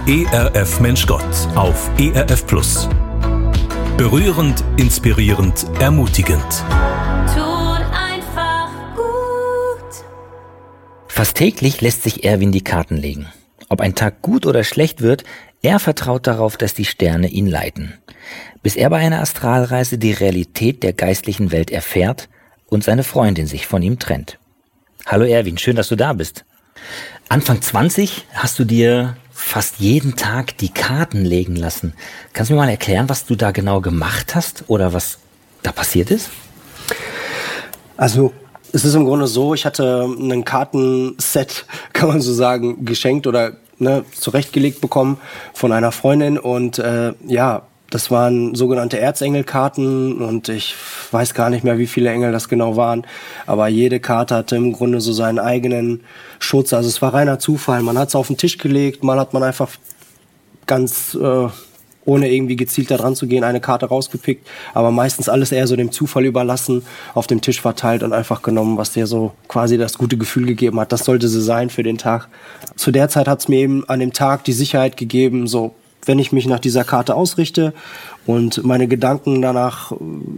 ERF Mensch Gott auf ERF Plus. Berührend, inspirierend, ermutigend. Tut einfach gut. Fast täglich lässt sich Erwin die Karten legen. Ob ein Tag gut oder schlecht wird, er vertraut darauf, dass die Sterne ihn leiten. Bis er bei einer Astralreise die Realität der geistlichen Welt erfährt und seine Freundin sich von ihm trennt. Hallo Erwin, schön, dass du da bist. Anfang 20 hast du dir fast jeden Tag die Karten legen lassen. Kannst du mir mal erklären, was du da genau gemacht hast oder was da passiert ist? Also es ist im Grunde so, ich hatte ein Kartenset, kann man so sagen, geschenkt oder zurechtgelegt bekommen von einer Freundin und das waren sogenannte Erzengelkarten und ich weiß gar nicht mehr, wie viele Engel das genau waren, aber jede Karte hatte im Grunde so seinen eigenen Schutz. Also es war reiner Zufall. Man hat es auf den Tisch gelegt, mal hat man einfach ganz ohne irgendwie gezielt da dran zu gehen, eine Karte rausgepickt, aber meistens alles eher so dem Zufall überlassen, auf dem Tisch verteilt und einfach genommen, was dir so quasi das gute Gefühl gegeben hat. Das sollte sie sein für den Tag. Zu der Zeit hat es mir eben an dem Tag die Sicherheit gegeben, so wenn ich mich nach dieser Karte ausrichte und meine Gedanken danach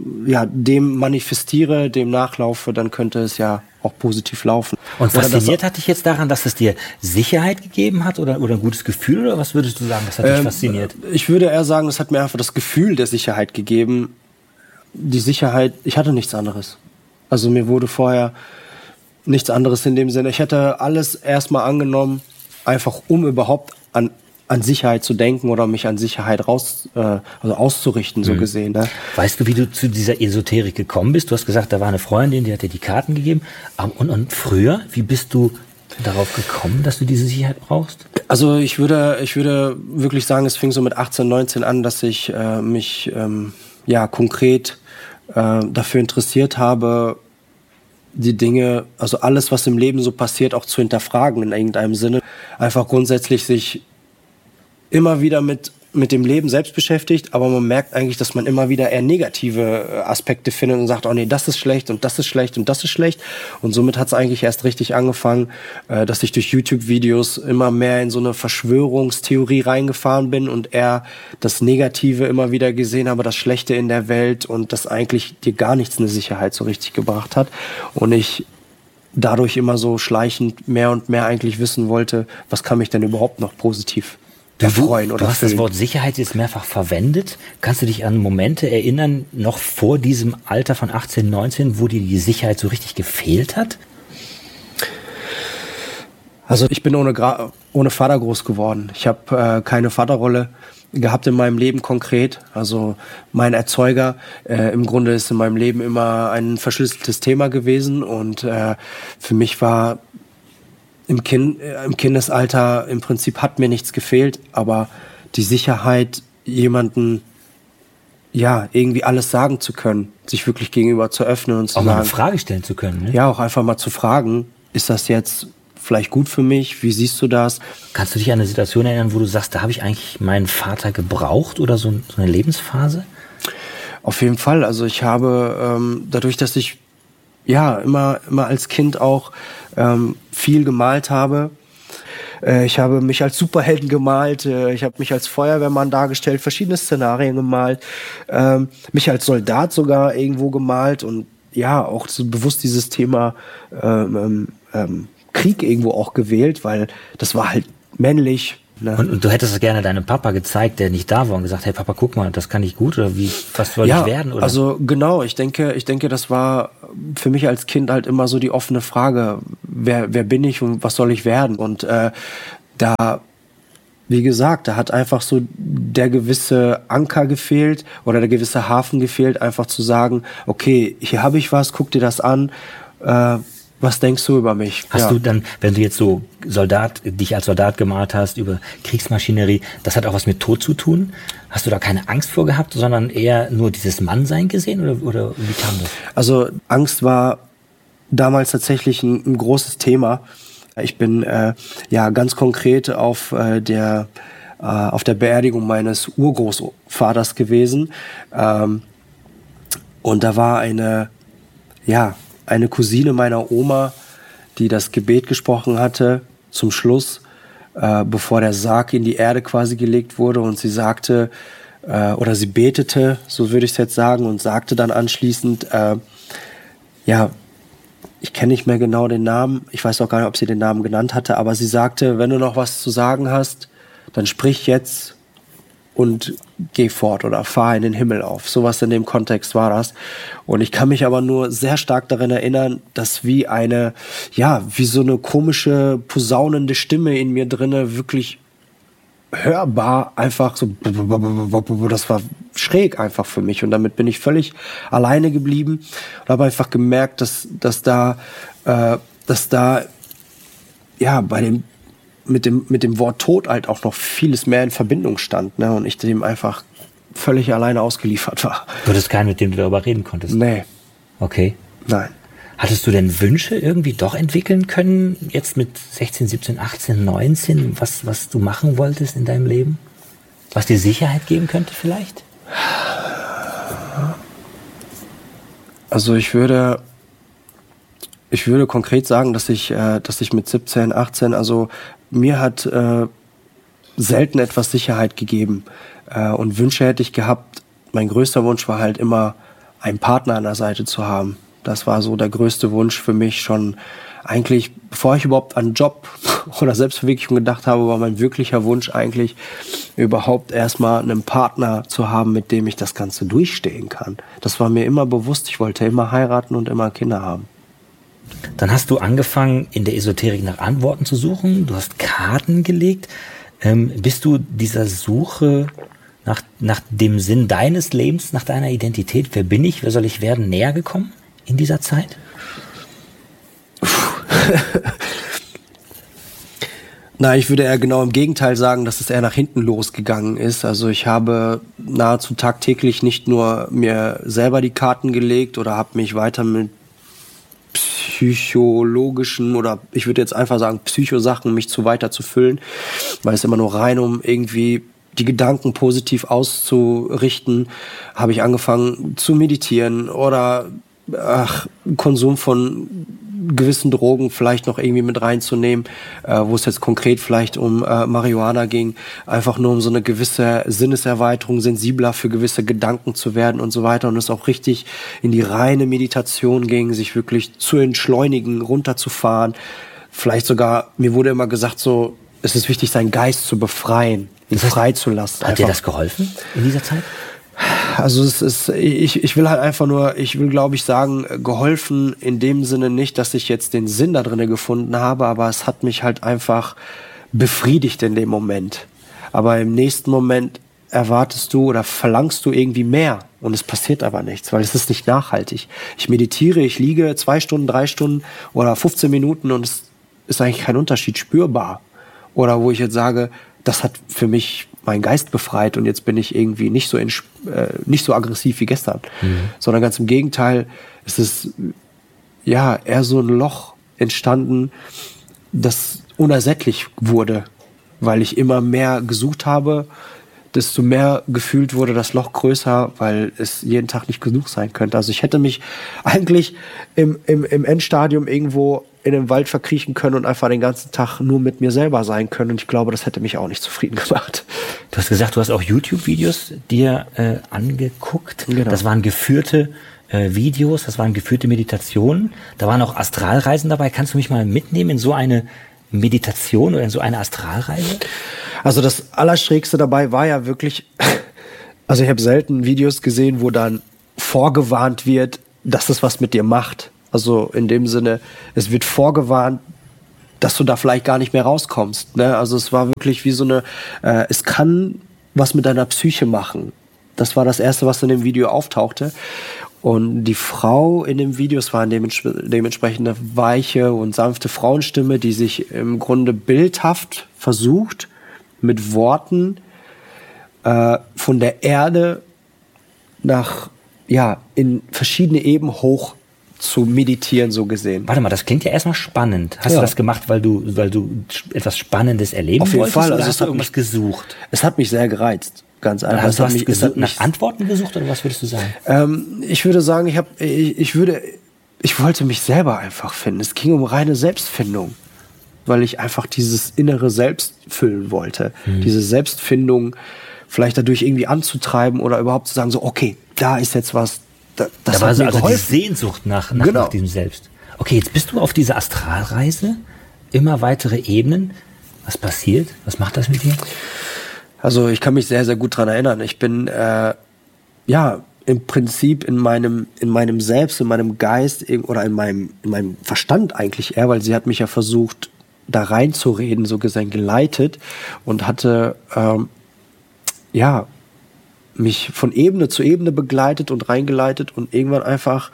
dem manifestiere, dem nachlaufe, dann könnte es ja auch positiv laufen. Und fasziniert hat dich jetzt daran, dass es dir Sicherheit gegeben hat oder ein gutes Gefühl, oder was würdest du sagen, das hat dich fasziniert? Ich würde eher sagen, es hat mir einfach das Gefühl der Sicherheit gegeben. Die Sicherheit, ich hatte nichts anderes. Also mir wurde vorher nichts anderes in dem Sinne. Ich hätte alles erstmal angenommen, einfach um überhaupt an Sicherheit zu denken oder mich an Sicherheit auszurichten, so gesehen. Ne? Weißt du, wie du zu dieser Esoterik gekommen bist? Du hast gesagt, da war eine Freundin, die hat dir die Karten gegeben. Und früher, wie bist du darauf gekommen, dass du diese Sicherheit brauchst? Also ich würde wirklich sagen, es fing so mit 18, 19 an, dass ich mich konkret dafür interessiert habe, die Dinge, also alles, was im Leben so passiert, auch zu hinterfragen in irgendeinem Sinne. Einfach grundsätzlich sich immer wieder mit dem Leben selbst beschäftigt, aber man merkt eigentlich, dass man immer wieder eher negative Aspekte findet und sagt, oh nee, das ist schlecht und das ist schlecht und das ist schlecht. Und somit hat es eigentlich erst richtig angefangen, dass ich durch YouTube-Videos immer mehr in so eine Verschwörungstheorie reingefahren bin und eher das Negative immer wieder gesehen habe, das Schlechte in der Welt und das eigentlich dir gar nichts eine Sicherheit so richtig gebracht hat. Und ich dadurch immer so schleichend mehr und mehr eigentlich wissen wollte, was kann mich denn überhaupt noch positiv erfreuen oder Du hast das Wort Sicherheit jetzt mehrfach verwendet. Kannst du dich an Momente erinnern, noch vor diesem Alter von 18, 19, wo dir die Sicherheit so richtig gefehlt hat? Also ich bin ohne Vater groß geworden. Ich habe keine Vaterrolle gehabt in meinem Leben konkret. Also mein Erzeuger im Grunde ist in meinem Leben immer ein verschlüsseltes Thema gewesen und für mich war im Kindesalter im Prinzip hat mir nichts gefehlt, aber die Sicherheit, jemanden irgendwie alles sagen zu können, sich wirklich gegenüber zu öffnen und zu auch sagen, mal eine Frage stellen zu können. Ne? Ja, auch einfach mal zu fragen, ist das jetzt vielleicht gut für mich? Wie siehst du das? Kannst du dich an eine Situation erinnern, wo du sagst, da habe ich eigentlich meinen Vater gebraucht oder so eine Lebensphase? Auf jeden Fall. Also ich habe dadurch, dass ich immer als Kind auch viel gemalt habe. Ich habe mich als Superhelden gemalt, ich habe mich als Feuerwehrmann dargestellt, verschiedene Szenarien gemalt, mich als Soldat sogar irgendwo gemalt und auch so bewusst dieses Thema Krieg irgendwo auch gewählt, weil das war halt männlich. Ne? Und du hättest es gerne deinem Papa gezeigt, der nicht da war und gesagt, hey Papa, guck mal, das kann ich gut oder was soll ich werden? Oder? Also genau, ich denke, das war für mich als Kind halt immer so die offene Frage, wer bin ich und was soll ich werden? Und wie gesagt, da hat einfach so der gewisse Anker gefehlt oder der gewisse Hafen gefehlt, einfach zu sagen, okay, hier habe ich was, guck dir das an, was denkst du über mich? Hast du dann, wenn du jetzt so dich als Soldat gemalt hast über Kriegsmaschinerie, das hat auch was mit Tod zu tun? Hast du da keine Angst vor gehabt, sondern eher nur dieses Mannsein gesehen oder wie kam das? Also Angst war damals tatsächlich ein großes Thema. Ich bin ganz konkret auf der Beerdigung meines Urgroßvaters gewesen. Und da war eine Cousine meiner Oma, die das Gebet gesprochen hatte zum Schluss. bevor der Sarg in die Erde quasi gelegt wurde, und sie sagte, oder sie betete, so würde ich es jetzt sagen, und sagte dann anschließend, ich kenne nicht mehr genau den Namen, ich weiß auch gar nicht, ob sie den Namen genannt hatte, aber sie sagte, wenn du noch was zu sagen hast, dann sprich jetzt und geh fort oder fahr in den Himmel auf. Sowas in dem Kontext war das. Und ich kann mich aber nur sehr stark daran erinnern, dass wie so eine komische, posaunende Stimme in mir drinne wirklich hörbar einfach so, das war schräg einfach für mich. Und damit bin ich völlig alleine geblieben und habe einfach gemerkt, dass da mit dem Wort Tod halt auch noch vieles mehr in Verbindung stand, ne? Und ich dem einfach völlig alleine ausgeliefert war. Du hattest keinen, mit dem du darüber reden konntest? Nee. Okay. Nein. Hattest du denn Wünsche irgendwie doch entwickeln können, jetzt mit 16, 17, 18, 19, was du machen wolltest in deinem Leben? Was dir Sicherheit geben könnte vielleicht? Also ich würde konkret sagen, dass ich mit 17, 18, also mir hat selten etwas Sicherheit gegeben. Und Wünsche hätte ich gehabt. Mein größter Wunsch war halt immer, einen Partner an der Seite zu haben. Das war so der größte Wunsch für mich schon eigentlich, bevor ich überhaupt an Job oder Selbstverwirklichung gedacht habe, war mein wirklicher Wunsch eigentlich, überhaupt erstmal einen Partner zu haben, mit dem ich das Ganze durchstehen kann. Das war mir immer bewusst. Ich wollte immer heiraten und immer Kinder haben. Dann hast du angefangen, in der Esoterik nach Antworten zu suchen. Du hast Karten gelegt. Bist du dieser Suche nach dem Sinn deines Lebens, nach deiner Identität, wer bin ich, wer soll ich werden, näher gekommen in dieser Zeit? Na, ich würde eher genau im Gegenteil sagen, dass es eher nach hinten losgegangen ist. Also ich habe nahezu tagtäglich nicht nur mir selber die Karten gelegt oder habe mich weiter mit psychologischen oder ich würde jetzt einfach sagen Psychosachen mich weiter zu füllen, weil es immer nur rein um irgendwie die Gedanken positiv auszurichten, habe ich angefangen zu meditieren oder Konsum von gewissen Drogen vielleicht noch irgendwie mit reinzunehmen, wo es jetzt konkret vielleicht um Marihuana ging, einfach nur um so eine gewisse Sinneserweiterung, sensibler für gewisse Gedanken zu werden und so weiter und es auch richtig in die reine Meditation ging, sich wirklich zu entschleunigen, runterzufahren. Vielleicht sogar, mir wurde immer gesagt so, es ist wichtig, seinen Geist zu befreien, ihn freizulassen. Hat dir das geholfen in dieser Zeit? Also ich will glaube ich sagen, geholfen in dem Sinne nicht, dass ich jetzt den Sinn da drin gefunden habe, aber es hat mich halt einfach befriedigt in dem Moment. Aber im nächsten Moment erwartest du oder verlangst du irgendwie mehr und es passiert aber nichts, weil es ist nicht nachhaltig. Ich meditiere, ich liege 2 Stunden, 3 Stunden oder 15 Minuten und es ist eigentlich kein Unterschied spürbar. Oder wo ich jetzt sage, das hat für mich meinen Geist befreit und jetzt bin ich irgendwie nicht so aggressiv wie gestern. Sondern ganz im Gegenteil, es ist ja eher so ein Loch entstanden, das unersättlich wurde, weil ich immer mehr gesucht habe, desto mehr gefühlt wurde das Loch größer, weil es jeden Tag nicht genug sein könnte. Also ich hätte mich eigentlich im Endstadium irgendwo in den Wald verkriechen können und einfach den ganzen Tag nur mit mir selber sein können. Und ich glaube, das hätte mich auch nicht zufrieden gemacht. Du hast gesagt, du hast auch YouTube-Videos dir angeguckt. Genau. Das waren geführte Videos, das waren geführte Meditationen. Da waren auch Astralreisen dabei. Kannst du mich mal mitnehmen in so eine Meditation oder in so eine Astralreise? Also das Allerschrägste dabei war ja wirklich, also ich habe selten Videos gesehen, wo dann vorgewarnt wird, dass es was mit dir macht. Also in dem Sinne, es wird vorgewarnt, dass du da vielleicht gar nicht mehr rauskommst. Ne? Also es war wirklich wie so eine, es kann was mit deiner Psyche machen. Das war das Erste, was in dem Video auftauchte. Und die Frau in dem Video, es war eine dementsprechende weiche und sanfte Frauenstimme, die sich im Grunde bildhaft versucht, mit Worten von der Erde in verschiedene Ebenen hoch zu meditieren, so gesehen. Warte mal, das klingt ja erstmal spannend. Hast du das gemacht, weil du etwas Spannendes erleben wolltest? Auf jeden Fall. Oder hast du irgendwas gesucht? Es hat mich sehr gereizt, ganz einfach. Hast du nach Antworten gesucht oder was würdest du sagen? Ich würde sagen, ich wollte mich selber einfach finden. Es ging um reine Selbstfindung. weil ich einfach dieses innere Selbst füllen wollte. Diese Selbstfindung vielleicht dadurch irgendwie anzutreiben oder überhaupt zu sagen, so, okay, da ist jetzt was, das da hat war mir also die geholfen. Sehnsucht nach Genau. diesem Selbst. Okay, jetzt bist du auf dieser Astralreise, immer weitere Ebenen. Was passiert? Was macht das mit dir? Also ich kann mich sehr, sehr gut dran erinnern. Ich bin, im Prinzip in meinem Selbst, in meinem Geist oder in meinem Verstand eigentlich eher, weil sie hat mich ja versucht, da reinzureden, so gesehen geleitet und hatte, mich von Ebene zu Ebene begleitet und reingeleitet und irgendwann einfach,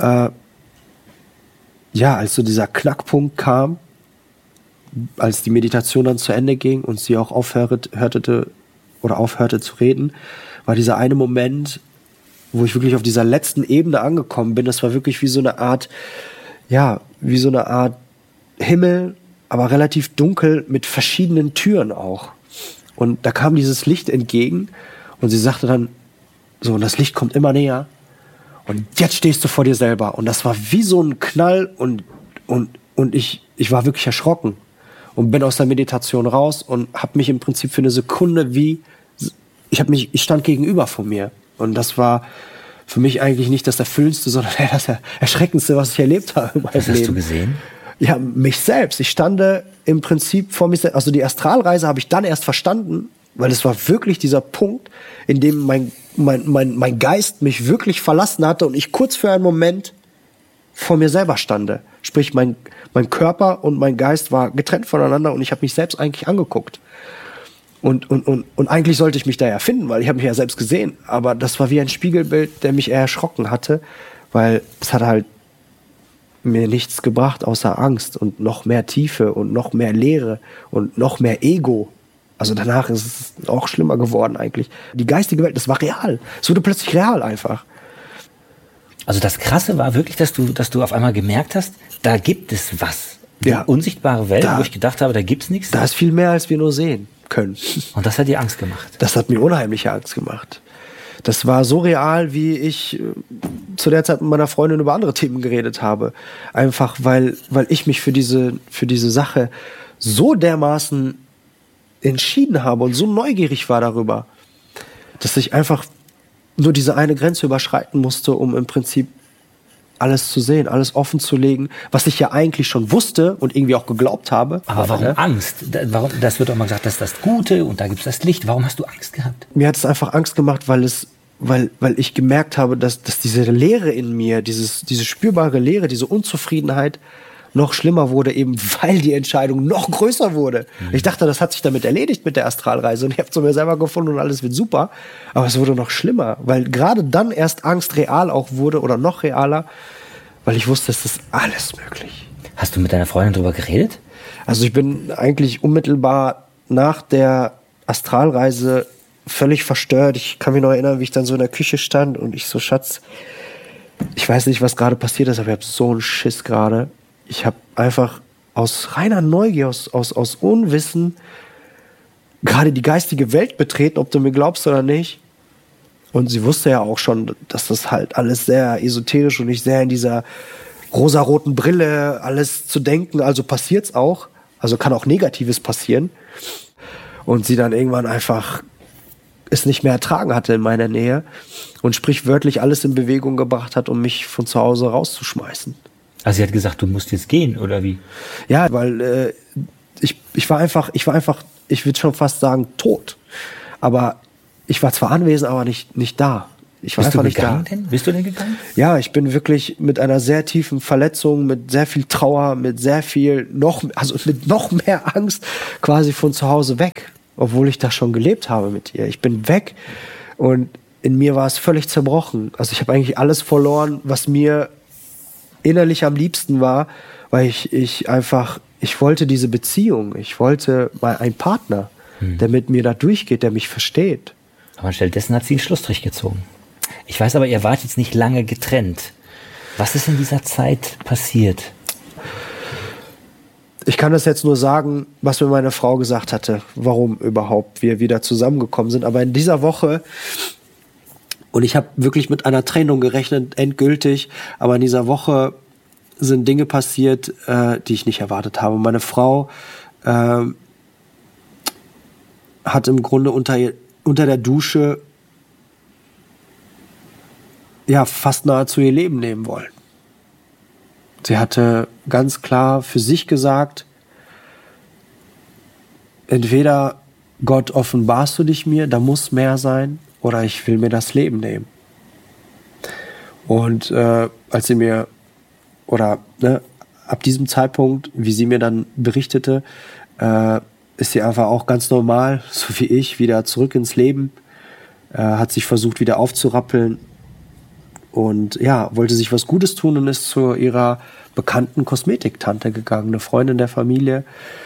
als so dieser Knackpunkt kam, als die Meditation dann zu Ende ging und sie auch aufhörte zu reden, war dieser eine Moment, wo ich wirklich auf dieser letzten Ebene angekommen bin. Das war wirklich wie so eine Art Himmel, aber relativ dunkel mit verschiedenen Türen auch. Und da kam dieses Licht entgegen und sie sagte dann so, und das Licht kommt immer näher und jetzt stehst du vor dir selber. Und das war wie so ein Knall und ich war wirklich erschrocken und bin aus der Meditation raus und habe mich im Prinzip für eine Sekunde ich stand gegenüber von mir. Und das war für mich eigentlich nicht das Erfüllendste, sondern das Erschreckendste, was ich erlebt habe in meinem Leben. Was hast du gesehen? Ja, mich selbst. Ich stand im Prinzip vor mir selbst. Also die Astralreise habe ich dann erst verstanden, weil es war wirklich dieser Punkt, in dem mein Geist mich wirklich verlassen hatte und ich kurz für einen Moment vor mir selber stande. Sprich, mein Körper und mein Geist war getrennt voneinander und ich habe mich selbst eigentlich angeguckt. Und eigentlich sollte ich mich da ja finden, weil ich habe mich ja selbst gesehen. Aber das war wie ein Spiegelbild, der mich eher erschrocken hatte, weil es hat halt mir nichts gebracht außer Angst und noch mehr Tiefe und noch mehr Leere und noch mehr Ego. Also danach ist es auch schlimmer geworden eigentlich. Die geistige Welt, das war real. Es wurde plötzlich real einfach. Also das Krasse war wirklich, dass du auf einmal gemerkt hast, da gibt es was. Die unsichtbare Welt, wo ich gedacht habe, da gibt's nichts. Da ist viel mehr, als wir nur sehen können. Und das hat dir Angst gemacht? Das hat mir unheimliche Angst gemacht. Das war so real, wie ich zu der Zeit mit meiner Freundin über andere Themen geredet habe. Einfach, weil ich mich für diese Sache so dermaßen entschieden habe und so neugierig war darüber, dass ich einfach nur diese eine Grenze überschreiten musste, um im Prinzip alles zu sehen, alles offen zu legen, was ich ja eigentlich schon wusste und irgendwie auch geglaubt habe. Aber warum Angst? Warum, das wird auch mal gesagt, das ist das Gute und da gibt es das Licht. Warum hast du Angst gehabt? Mir hat es einfach Angst gemacht, weil ich gemerkt habe, dass diese Leere in mir, diese spürbare Leere, diese Unzufriedenheit noch schlimmer wurde, eben weil die Entscheidung noch größer wurde. Ich dachte, das hat sich damit erledigt mit der Astralreise und ich habe zu mir selber gefunden und alles wird super. Aber es wurde noch schlimmer, weil gerade dann erst Angst real auch wurde oder noch realer, weil ich wusste, es ist alles möglich. Hast du mit deiner Freundin darüber geredet? Also ich bin eigentlich unmittelbar nach der Astralreise völlig verstört. Ich kann mich noch erinnern, wie ich dann so in der Küche stand und ich so, Schatz, ich weiß nicht, was gerade passiert ist, aber ich habe so einen Schiss gerade. Ich habe einfach aus reiner Neugier, aus Unwissen gerade die geistige Welt betreten, ob du mir glaubst oder nicht. Und sie wusste ja auch schon, dass das halt alles sehr esoterisch und ich sehr in dieser rosaroten Brille alles zu denken, also passiert's auch. Also kann auch Negatives passieren. Und sie dann irgendwann einfach es nicht mehr ertragen hatte in meiner Nähe und sprichwörtlich alles in Bewegung gebracht hat, um mich von zu Hause rauszuschmeißen. Also sie hat gesagt, du musst jetzt gehen, oder wie? Ja, weil ich war einfach, ich würde schon fast sagen, tot. Aber ich war zwar anwesend, aber nicht da. Ich war einfach nicht da. Bist du denn gegangen? Ja, ich bin wirklich mit einer sehr tiefen Verletzung, mit sehr viel Trauer, mit sehr viel mit noch mehr Angst quasi von zu Hause weg. Obwohl ich da schon gelebt habe mit ihr. Ich bin weg und in mir war es völlig zerbrochen. Also ich habe eigentlich alles verloren, was mir innerlich am liebsten war, weil ich wollte diese Beziehung. Ich wollte mal einen Partner, der mit mir da durchgeht, der mich versteht. Aber anstattdessen hat sie einen Schlussstrich gezogen. Ich weiß aber, ihr wart jetzt nicht lange getrennt. Was ist in dieser Zeit passiert? Ich kann das jetzt nur sagen, was mir meine Frau gesagt hatte, warum überhaupt wir wieder zusammengekommen sind. Aber in dieser Woche, und ich habe wirklich mit einer Trennung gerechnet, endgültig, aber in dieser Woche sind Dinge passiert, die ich nicht erwartet habe. Meine Frau hat im Grunde unter der Dusche fast nahezu ihr Leben nehmen wollen. Sie hatte ganz klar für sich gesagt, entweder Gott, offenbarst du dich mir, da muss mehr sein, oder ich will mir das Leben nehmen. Und als sie mir, ab diesem Zeitpunkt, wie sie mir dann berichtete, ist sie einfach auch ganz normal, so wie ich, wieder zurück ins Leben, hat sich versucht, wieder aufzurappeln und wollte sich was Gutes tun und ist zu ihrer bekannten Kosmetiktante gegangen, eine Freundin der Familie,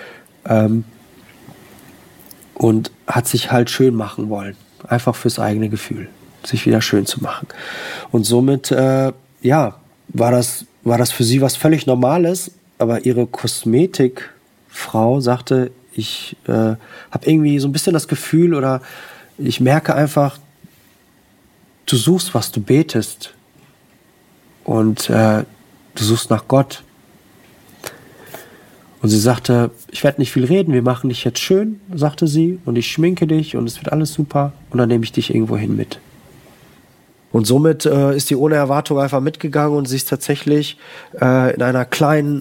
und hat sich halt schön machen wollen, einfach fürs eigene Gefühl, sich wieder schön zu machen. Und somit, war das für sie was völlig Normales, aber ihre Kosmetikfrau sagte, ich habe irgendwie so ein bisschen das Gefühl, oder ich merke einfach, du suchst was, du betest und du suchst nach Gott. Und sie sagte, ich werde nicht viel reden, wir machen dich jetzt schön, sagte sie, und ich schminke dich und es wird alles super und dann nehme ich dich irgendwo hin mit. Und somit ist sie ohne Erwartung einfach mitgegangen und sie ist tatsächlich in einer kleinen,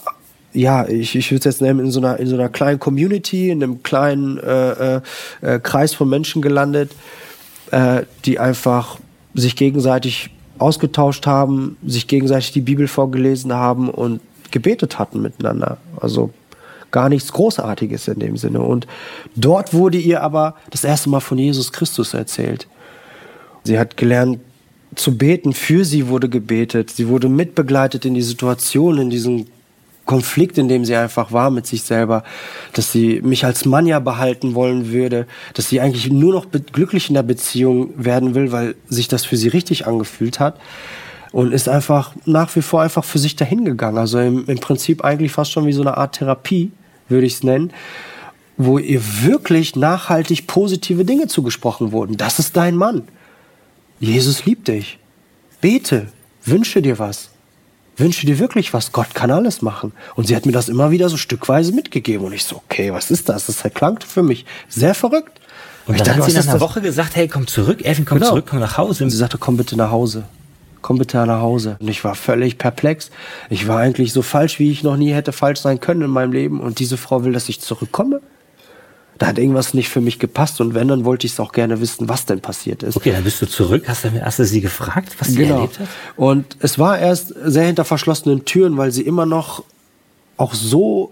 ich würde es jetzt nennen, in so einer kleinen Community, in einem kleinen Kreis von Menschen gelandet, die einfach sich gegenseitig ausgetauscht haben, sich gegenseitig die Bibel vorgelesen haben und gebetet hatten miteinander. Also gar nichts Großartiges in dem Sinne. Und dort wurde ihr aber das erste Mal von Jesus Christus erzählt. Sie hat gelernt zu beten, für sie wurde gebetet. Sie wurde mitbegleitet in die Situation, in diesen Konflikt, in dem sie einfach war mit sich selber, dass sie mich als Mann ja behalten wollen würde, dass sie eigentlich nur noch glücklich in der Beziehung werden will, weil sich das für sie richtig angefühlt hat, und ist einfach nach wie vor einfach für sich dahingegangen. Also im Prinzip eigentlich fast schon wie so eine Art Therapie, würde ich es nennen, wo ihr wirklich nachhaltig positive Dinge zugesprochen wurden. Das ist dein Mann. Jesus liebt dich. Bete, wünsche dir was. Wünsche dir wirklich was. Gott kann alles machen. Und sie hat mir das immer wieder so stückweise mitgegeben. Und ich so, okay, was ist das? Das klang für mich sehr verrückt. Und dann hat sie nach einer Woche gesagt, hey, komm zurück, Erwin, komm zurück, komm nach Hause. Und sie sagte, komm bitte nach Hause. Komm bitte nach Hause. Und ich war völlig perplex. Ich war eigentlich so falsch, wie ich noch nie hätte falsch sein können in meinem Leben. Und diese Frau will, dass ich zurückkomme? Da hat irgendwas nicht für mich gepasst. Und wenn, dann wollte ich es auch gerne wissen, was denn passiert ist. Okay, dann bist du zurück. Hast du sie gefragt, was sie erlebt hat? Und es war erst sehr hinter verschlossenen Türen, weil sie immer noch auch so,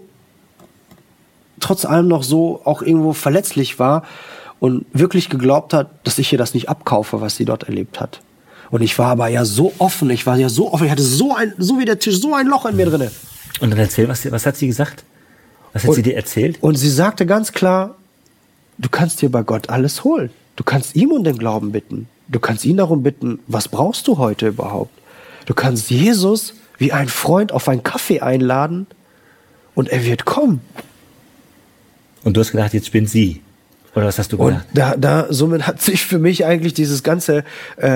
trotz allem noch so auch irgendwo verletzlich war und wirklich geglaubt hat, dass ich ihr das nicht abkaufe, was sie dort erlebt hat. Und ich war aber ja so offen, ich hatte so wie der Tisch, so ein Loch in mir drinne. Und dann erzähl, was hat sie gesagt? Was hat sie dir erzählt? Und sie sagte ganz klar, du kannst dir bei Gott alles holen. Du kannst ihm um den Glauben bitten. Du kannst ihn darum bitten, was brauchst du heute überhaupt? Du kannst Jesus wie ein Freund auf einen Kaffee einladen und er wird kommen. Und du hast gedacht, jetzt spinnt sie. Oder was hast du gedacht? Und somit hat sich für mich eigentlich dieses ganze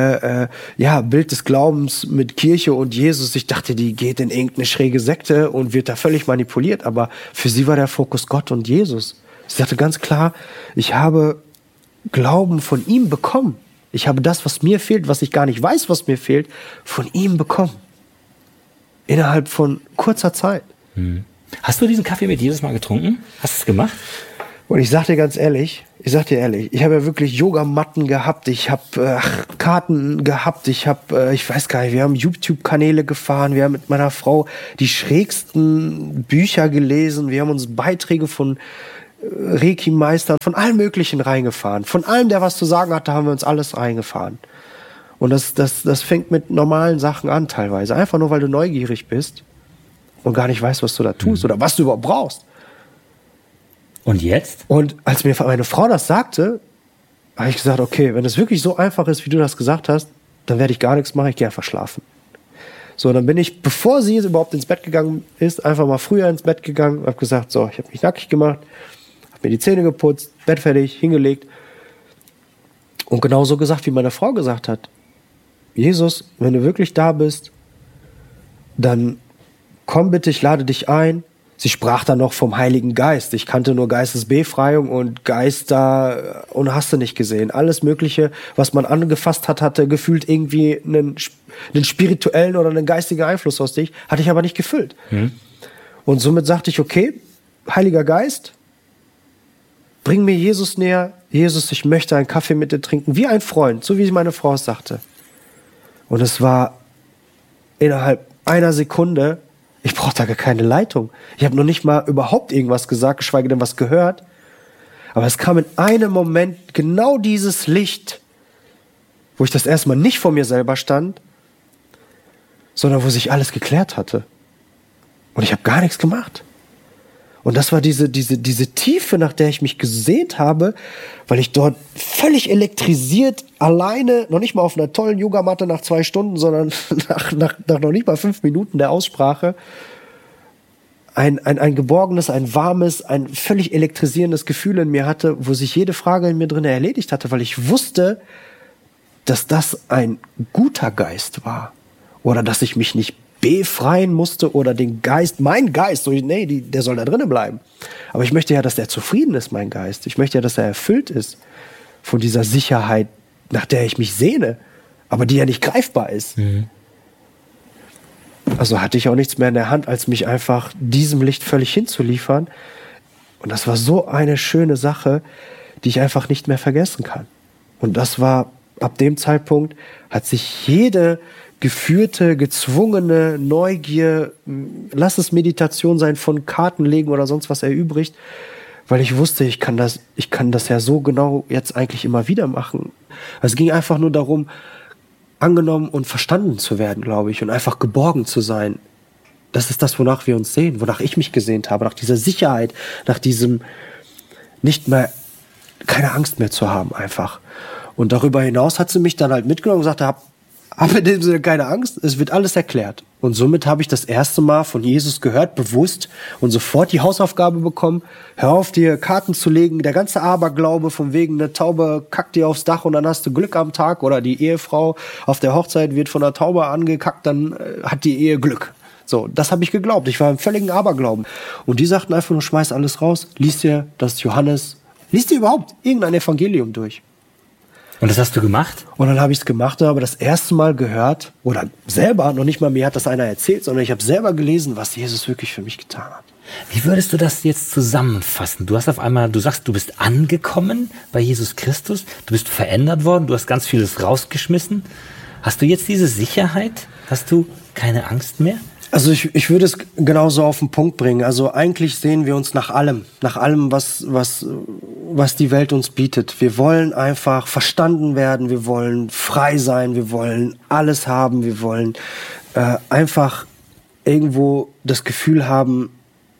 Bild des Glaubens mit Kirche und Jesus, ich dachte, die geht in irgendeine schräge Sekte und wird da völlig manipuliert, aber für sie war der Fokus Gott und Jesus. Sie sagte ganz klar, ich habe Glauben von ihm bekommen. Ich habe das, was mir fehlt, was ich gar nicht weiß, was mir fehlt, von ihm bekommen. Innerhalb von kurzer Zeit. Hast du diesen Kaffee mit Jesus mal getrunken? Hast du es gemacht? Und ich sag dir ehrlich, ich habe ja wirklich Yogamatten gehabt, ich habe Karten gehabt, ich weiß gar nicht, wir haben YouTube-Kanäle gefahren, wir haben mit meiner Frau die schrägsten Bücher gelesen, wir haben uns Beiträge von Reiki-Meistern, von allem Möglichen reingefahren. Von allem, der was zu sagen hatte, haben wir uns alles reingefahren. Und das fängt mit normalen Sachen an teilweise, einfach nur, weil du neugierig bist und gar nicht weißt, was du da tust oder was du überhaupt brauchst. Und jetzt? Und als mir meine Frau das sagte, habe ich gesagt, okay, wenn es wirklich so einfach ist, wie du das gesagt hast, dann werde ich gar nichts machen, ich gehe einfach schlafen. So, dann bin ich, bevor sie überhaupt ins Bett gegangen ist, einfach mal früher ins Bett gegangen, habe gesagt, so, ich habe mich nackig gemacht, habe mir die Zähne geputzt, Bett fertig, hingelegt und genauso gesagt, wie meine Frau gesagt hat, Jesus, wenn du wirklich da bist, dann komm bitte, ich lade dich ein. Sie sprach dann noch vom Heiligen Geist. Ich kannte nur Geistesbefreiung und Geister und hast du nicht gesehen. Alles Mögliche, was man angefasst hat, hatte gefühlt irgendwie einen spirituellen oder einen geistigen Einfluss aus dich, hatte ich aber nicht gefüllt. Und somit sagte ich, okay, Heiliger Geist, bring mir Jesus näher. Jesus, ich möchte einen Kaffee mit dir trinken, wie ein Freund, so wie meine Frau es sagte. Und es war innerhalb einer Sekunde. Ich brauchte gar keine Leitung. Ich habe noch nicht mal überhaupt irgendwas gesagt, geschweige denn was gehört. Aber es kam in einem Moment genau dieses Licht, wo ich das erstmal nicht vor mir selber stand, sondern wo sich alles geklärt hatte. Und ich habe gar nichts gemacht. Und das war diese Tiefe, nach der ich mich gesehnt habe, weil ich dort völlig elektrisiert, alleine, noch nicht mal auf einer tollen Yogamatte nach 2 Stunden, sondern nach noch nicht mal 5 Minuten der Aussprache, ein geborgenes, ein warmes, ein völlig elektrisierendes Gefühl in mir hatte, wo sich jede Frage in mir drin erledigt hatte, weil ich wusste, dass das ein guter Geist war. Oder dass ich mich nicht befreien musste oder den Geist, mein Geist, so, nee, der soll da drinnen bleiben. Aber ich möchte ja, dass der zufrieden ist, mein Geist. Ich möchte ja, dass er erfüllt ist von dieser Sicherheit, nach der ich mich sehne, aber die ja nicht greifbar ist. Also hatte ich auch nichts mehr in der Hand, als mich einfach diesem Licht völlig hinzuliefern. Und das war so eine schöne Sache, die ich einfach nicht mehr vergessen kann. Und das war, ab dem Zeitpunkt hat sich jede geführte, gezwungene Neugier, lass es Meditation sein, von Karten legen oder sonst was erübrigt, weil ich wusste, ich kann das ja so genau jetzt eigentlich immer wieder machen. Es ging einfach nur darum, angenommen und verstanden zu werden, glaube ich, und einfach geborgen zu sein. Das ist das, wonach wir uns sehen, wonach ich mich gesehnt habe, nach dieser Sicherheit, nach diesem nicht mehr, keine Angst mehr zu haben einfach. Und darüber hinaus hat sie mich dann halt mitgenommen und gesagt, hab in dem Sinne keine Angst, es wird alles erklärt. Und somit habe ich das erste Mal von Jesus gehört, bewusst, und sofort die Hausaufgabe bekommen, hör auf, dir Karten zu legen, der ganze Aberglaube von wegen, eine Taube kackt dir aufs Dach und dann hast du Glück am Tag, oder die Ehefrau auf der Hochzeit wird von einer Taube angekackt, dann hat die Ehe Glück. So, das habe ich geglaubt, ich war im völligen Aberglauben. Und die sagten einfach nur, schmeiß alles raus, lies dir überhaupt irgendein Evangelium durch. Und das hast du gemacht? Und dann habe ich es gemacht, aber das erste Mal gehört, oder selber, noch nicht mal mir hat das einer erzählt, sondern ich habe selber gelesen, was Jesus wirklich für mich getan hat. Wie würdest du das jetzt zusammenfassen? Du sagst, du bist angekommen bei Jesus Christus, du bist verändert worden, du hast ganz vieles rausgeschmissen. Hast du jetzt diese Sicherheit? Hast du keine Angst mehr? Also ich würde es genauso auf den Punkt bringen. Also eigentlich sehen wir uns nach allem, was die Welt uns bietet. Wir wollen einfach verstanden werden, wir wollen frei sein, wir wollen alles haben, wir wollen einfach irgendwo das Gefühl haben,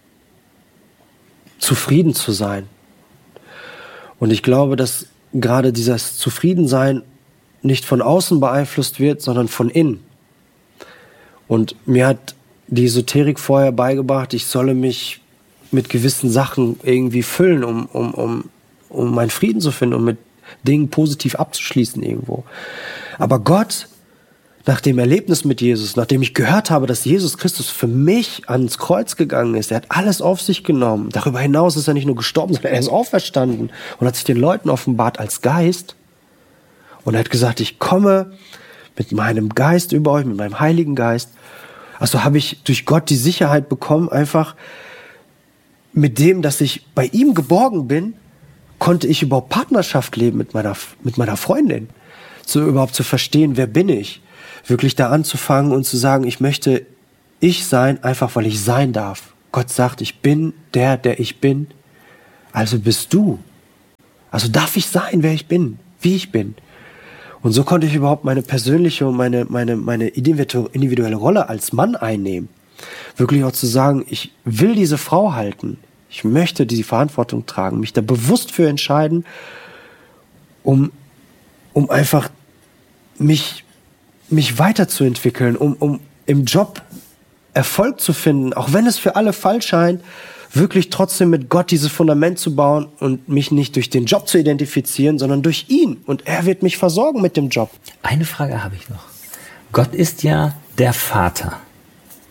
zufrieden zu sein. Und ich glaube, dass gerade dieses Zufriedensein nicht von außen beeinflusst wird, sondern von innen. Und mir hat die Esoterik vorher beigebracht, ich solle mich mit gewissen Sachen irgendwie füllen, um meinen Frieden zu finden, um mit Dingen positiv abzuschließen irgendwo. Aber Gott, nach dem Erlebnis mit Jesus, nachdem ich gehört habe, dass Jesus Christus für mich ans Kreuz gegangen ist, er hat alles auf sich genommen. Darüber hinaus ist er nicht nur gestorben, sondern er ist auferstanden und hat sich den Leuten offenbart als Geist. Und er hat gesagt, ich komme mit meinem Geist über euch, mit meinem Heiligen Geist. Also habe ich durch Gott die Sicherheit bekommen, einfach mit dem, dass ich bei ihm geborgen bin, konnte ich überhaupt Partnerschaft leben mit meiner Freundin. Überhaupt zu verstehen, wer bin ich? Wirklich da anzufangen und zu sagen, ich möchte ich sein, einfach weil ich sein darf. Gott sagt, ich bin der ich bin. Also bist du. Also darf ich sein, wer ich bin, wie ich bin. Und so konnte ich überhaupt meine persönliche und meine individuelle Rolle als Mann einnehmen. Wirklich auch zu sagen, ich will diese Frau halten. Ich möchte diese Verantwortung tragen, mich da bewusst für entscheiden, um einfach mich weiterzuentwickeln, um im Job Erfolg zu finden, auch wenn es für alle falsch scheint, wirklich trotzdem mit Gott dieses Fundament zu bauen und mich nicht durch den Job zu identifizieren, sondern durch ihn. Und er wird mich versorgen mit dem Job. Eine Frage habe ich noch. Gott ist ja der Vater.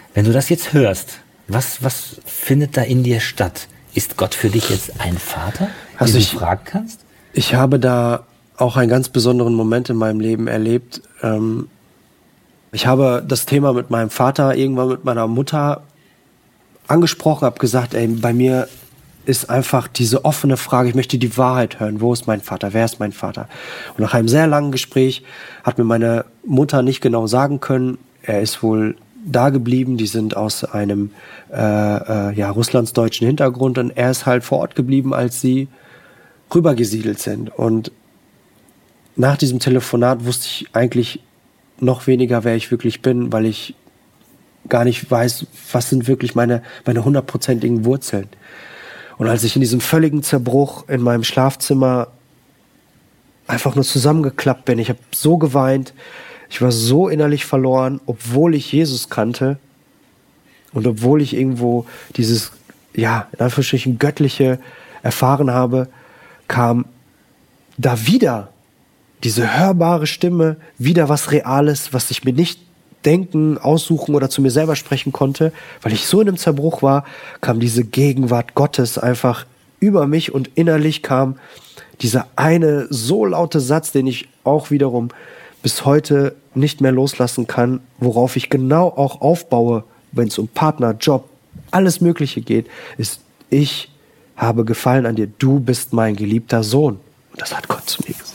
Wenn du das jetzt hörst, was findet da in dir statt? Ist Gott für dich jetzt ein Vater, den du fragen kannst? Ich habe da auch einen ganz besonderen Moment in meinem Leben erlebt. Ich habe das Thema mit meinem Vater irgendwann mit meiner Mutter angesprochen, habe gesagt, bei mir ist einfach diese offene Frage, ich möchte die Wahrheit hören. Wo ist mein Vater? Wer ist mein Vater? Und nach einem sehr langen Gespräch hat mir meine Mutter nicht genau sagen können, er ist wohl da geblieben. Die sind aus einem russlandsdeutschen Hintergrund und er ist halt vor Ort geblieben, als sie rübergesiedelt sind. Und nach diesem Telefonat wusste ich eigentlich noch weniger, wer ich wirklich bin, weil ich gar nicht weiß, was sind wirklich meine 100%igen Wurzeln. Und als ich in diesem völligen Zerbruch in meinem Schlafzimmer einfach nur zusammengeklappt bin, ich habe so geweint, ich war so innerlich verloren, obwohl ich Jesus kannte und obwohl ich irgendwo dieses, in Anführungsstrichen Göttliche erfahren habe, kam da wieder diese hörbare Stimme, wieder was Reales, was ich mir nicht denken, aussuchen oder zu mir selber sprechen konnte, weil ich so in einem Zerbruch war, kam diese Gegenwart Gottes einfach über mich und innerlich kam dieser eine so laute Satz, den ich auch wiederum bis heute nicht mehr loslassen kann, worauf ich genau auch aufbaue, wenn es um Partner, Job, alles Mögliche geht, ist: Ich habe Gefallen an dir, du bist mein geliebter Sohn. Und das hat Gott zu mir gesagt.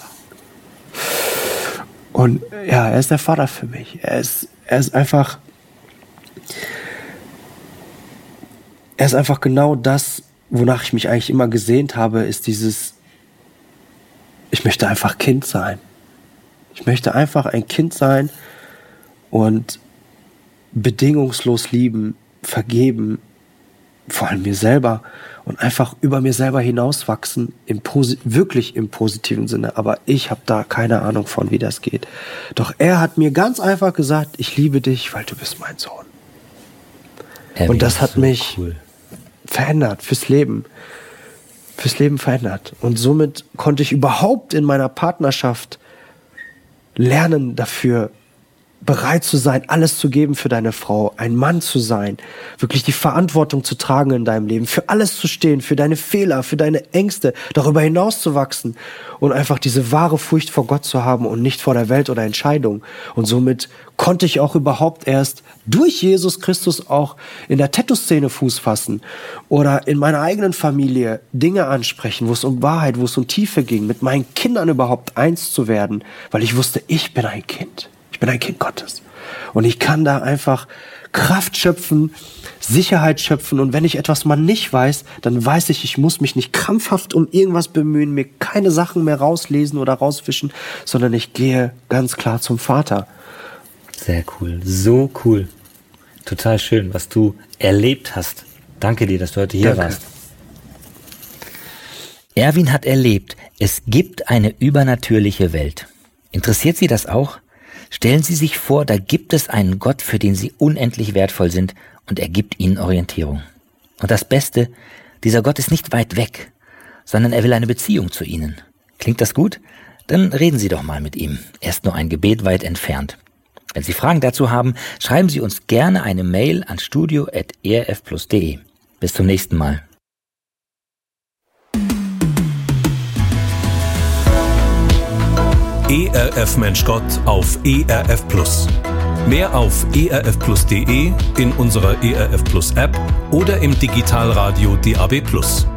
Und ja, er ist der Vater für mich. Er ist einfach genau das, wonach ich mich eigentlich immer gesehnt habe, ist dieses: Ich möchte einfach Kind sein. Ich möchte einfach ein Kind sein und bedingungslos lieben, vergeben, vor allem mir selber, und einfach über mir selber hinauswachsen, wirklich im positiven Sinne. Aber ich habe da keine Ahnung von, wie das geht. Doch er hat mir ganz einfach gesagt: Ich liebe dich, weil du bist mein Sohn. Und das hat mich verändert fürs Leben verändert. Und somit konnte ich überhaupt in meiner Partnerschaft lernen, dafür bereit zu sein, alles zu geben für deine Frau, ein Mann zu sein, wirklich die Verantwortung zu tragen in deinem Leben, für alles zu stehen, für deine Fehler, für deine Ängste, darüber hinaus zu wachsen und einfach diese wahre Furcht vor Gott zu haben und nicht vor der Welt oder Entscheidung. Und somit konnte ich auch überhaupt erst durch Jesus Christus auch in der Tattoo-Szene Fuß fassen oder in meiner eigenen Familie Dinge ansprechen, wo es um Wahrheit, wo es um Tiefe ging, mit meinen Kindern überhaupt eins zu werden, weil ich wusste, ich bin ein Kind. Ich bin ein Kind Gottes. Und ich kann da einfach Kraft schöpfen, Sicherheit schöpfen. Und wenn ich etwas mal nicht weiß, dann weiß ich muss mich nicht krampfhaft um irgendwas bemühen, mir keine Sachen mehr rauslesen oder rausfischen, sondern ich gehe ganz klar zum Vater. Sehr cool. So cool. Total schön, was du erlebt hast. Danke dir, dass du heute hier warst. Erwin hat erlebt, es gibt eine übernatürliche Welt. Interessiert Sie das auch? Stellen Sie sich vor, da gibt es einen Gott, für den Sie unendlich wertvoll sind, und er gibt Ihnen Orientierung. Und das Beste, dieser Gott ist nicht weit weg, sondern er will eine Beziehung zu Ihnen. Klingt das gut? Dann reden Sie doch mal mit ihm. Er ist nur ein Gebet weit entfernt. Wenn Sie Fragen dazu haben, schreiben Sie uns gerne eine Mail an studio@erfplus.de. Bis zum nächsten Mal. ERF Mensch Gott auf ERF Plus. Mehr auf erfplus.de, in unserer ERF Plus App oder im Digitalradio DAB+.